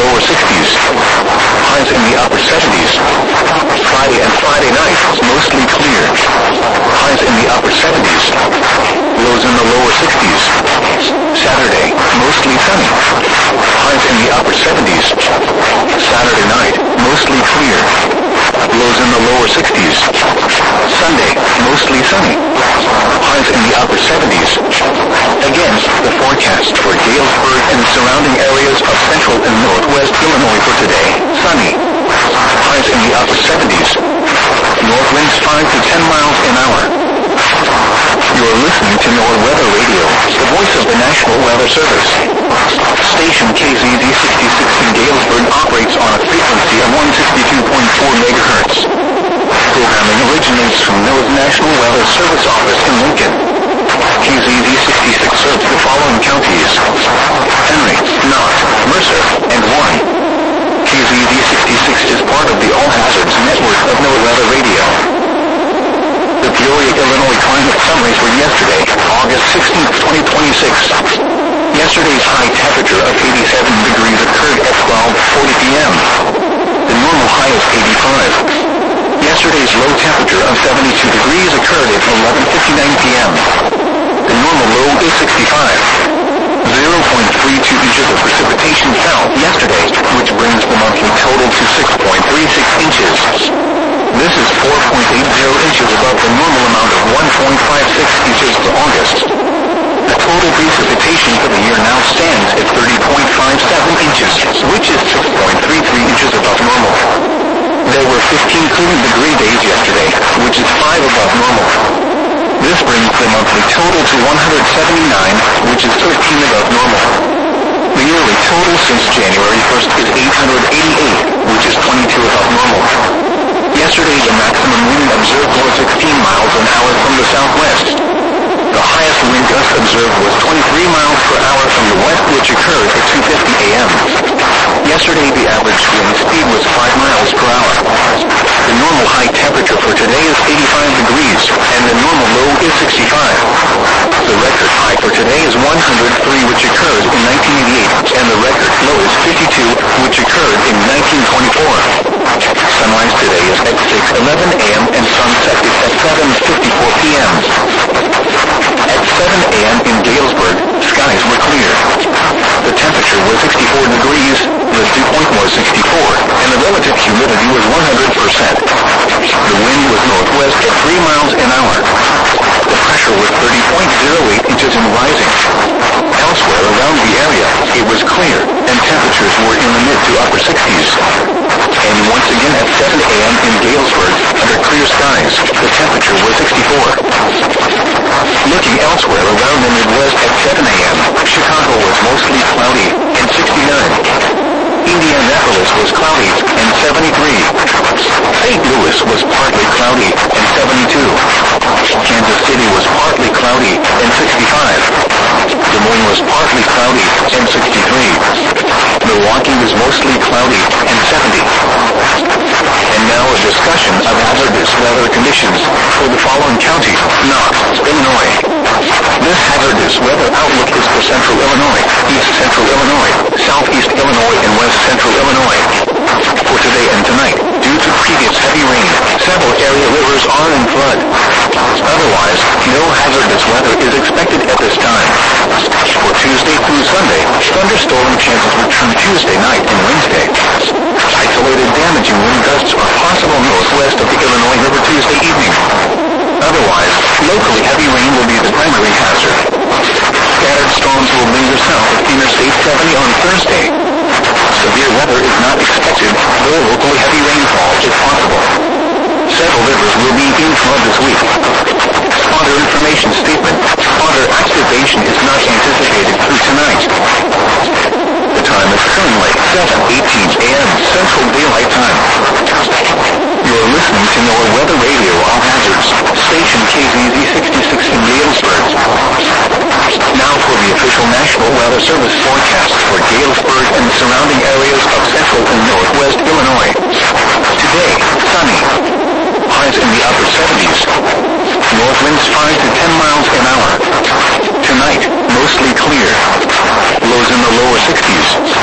lower 60s. Highs in the upper 70s. Friday and Friday night, mostly clear. Highs in the upper 70s. Lows in the lower 60s. Saturday, mostly sunny. Highs in the upper 70s. Saturday night, mostly clear. Lows in the lower 60s. Sunday, mostly sunny. Highs in the upper 70s. Again, the forecast for Galesburg and surrounding areas of central and northwest Illinois for today, sunny. Highs in the upper 70s. North winds 5 to 10 miles an hour. You're listening to NOAA Weather Radio, the voice of the National Weather Service. Station KZZ 66 in Galesburg operates on a frequency of 162.4 megahertz. Programming originates from NOAA's National Weather Service office in Lincoln. KZZ 66 serves the following counties: Henry, Knott, Mercer, and Warren. KZZ 66 is part of the All Hazards network of NOAA Weather Radio. The Peoria, Illinois climate summary for yesterday, August 16, 2026. Yesterday's high temperature of 87 degrees occurred at 12:40 p.m. The normal high is 85. Yesterday's low temperature of 72 degrees occurred at 11:59 p.m. The normal low is 65. 0.32 inches of precipitation fell yesterday, which brings the monthly total to 6.36 inches. This is 4.80 inches above the normal amount of 1.56 inches for August. The total precipitation for the year now stands at 30.57 inches, which is 6.33 inches above normal. There were 15 cooling degree days yesterday, which is 5 above normal. This brings the monthly total to 179, which is 13 above normal. The yearly total since January 1st is 888, which is 22 above normal. Yesterday, the maximum wind observed was 16 miles an hour from the southwest. The highest wind gust observed was 23 miles per hour from the west, which occurred at 2:50 a.m. Yesterday, the average wind speed was 5 miles per hour. The normal high temperature for today is 85 degrees, and the normal low is 65. The record high for today is 103, which occurred in 1988, and the record low is 52, which occurred in 1924. Sunrise today is at 6:11 a.m. and sunset is at 7:54 p.m. At 7 a.m. in Galesburg, skies were clear. The temperature was 64 degrees, the dew point was 64, and the relative humidity was 100%. The wind was northwest at 3 miles an hour. The pressure was 30.08 inches and rising. Elsewhere around the area, it was clear, and temperatures were in the mid to upper 60s. And once again at 7 a.m. in Galesburg, under clear skies, the temperature was 64. Looking elsewhere around the Midwest at 7 a.m., Chicago was mostly cloudy and 69. Indianapolis was cloudy and 73. St. Louis was partly cloudy and 72. Kansas City was partly cloudy and 65. Des Moines was partly cloudy and 63. Milwaukee was mostly cloudy and 70. And now a discussion of hazardous weather conditions for the following counties: Knox, Illinois. This hazardous weather outlook is for central Illinois, east central Illinois, southeast Illinois, and west central Illinois. For today and tonight, due to previous heavy rain, several area rivers are in flood. Otherwise, no hazardous weather is expected at this time. For Tuesday through Sunday, thunderstorm chances return Tuesday night and Wednesday. Isolated damaging wind gusts are possible northwest of the Illinois River Tuesday evening. Otherwise, locally heavy rain will be the primary hazard. Scattered storms will linger south of Interstate 70 on Thursday. Severe weather is not expected, though locally heavy rainfall is possible. Several rivers will be in flood this week. Spotter information statement: spotter activation is not anticipated through tonight. The time is currently 7:18 a.m. Central Daylight Time. You're listening to NOAA Weather Radio All Hazards, station KZZ 66 in Galesburg. Now for the official National Weather Service forecast for Galesburg and surrounding areas of central and northwest Illinois. Today, sunny. Highs in the upper 70s. North winds 5 to 10 miles an hour. Tonight, mostly clear. Lows in the lower 60s.